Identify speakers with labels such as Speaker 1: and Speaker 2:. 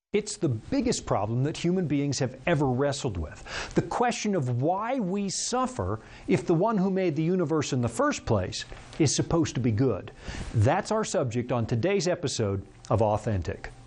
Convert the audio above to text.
Speaker 1: It's the biggest problem that human beings have ever wrestled with. The question of why we suffer if the one who made the universe in the first place is supposed to be good. That's our subject on today's episode of Authentic.